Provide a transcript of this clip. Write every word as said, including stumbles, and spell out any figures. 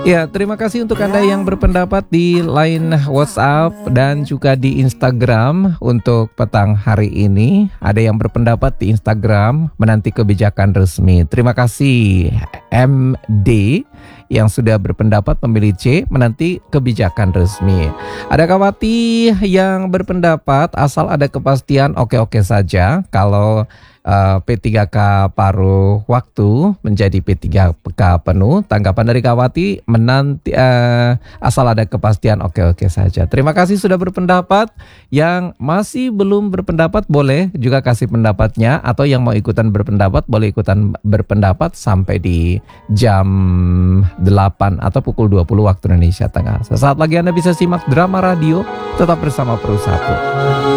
Ya, terima kasih untuk Anda yang berpendapat di line WhatsApp dan juga di Instagram untuk petang hari ini. Ada yang berpendapat di Instagram menanti kebijakan resmi. Terima kasih M D yang sudah berpendapat memilih C, menanti kebijakan resmi. Ada Kawati yang berpendapat asal ada kepastian oke-oke saja. Kalau uh, P tiga K paruh waktu menjadi P tiga K penuh. Tanggapan dari Kawati menanti uh, asal ada kepastian oke-oke saja. Terima kasih sudah berpendapat. Yang masih belum berpendapat boleh juga kasih pendapatnya, atau yang mau ikutan berpendapat boleh ikutan berpendapat sampai di jam delapan atau pukul dua puluh waktu Indonesia Tengah. Sesaat lagi Anda bisa simak Drama Radio, tetap bersama Pro satu.